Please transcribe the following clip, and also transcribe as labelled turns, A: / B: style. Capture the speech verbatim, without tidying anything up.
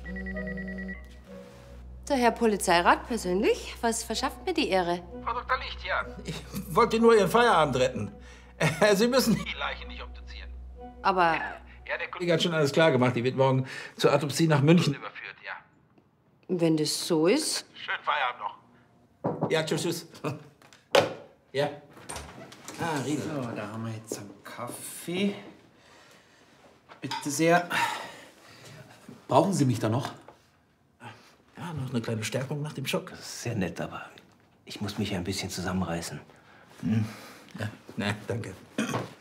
A: Der Herr Polizeirat persönlich? Was verschafft mir die Ehre?
B: Frau Doktor Licht, ja. Ich wollte nur Ihren Feierabend retten. Sie müssen die Leiche nicht obduzieren.
A: Aber...
B: Ja, der Kollege hat schon alles klar gemacht. Die wird morgen zur Autopsie nach München überführt, ja.
A: Wenn das so ist...
B: Schönen Feierabend noch. Ja, tschüss, tschüss. Ja. Ah, Riese.
C: So, da haben wir jetzt einen Kaffee. Bitte sehr. Brauchen Sie mich da noch?
B: Ja, noch eine kleine Stärkung nach dem Schock.
C: Das ist sehr nett, aber ich muss mich ja ein bisschen zusammenreißen.
B: Hm. Ja, ne, danke.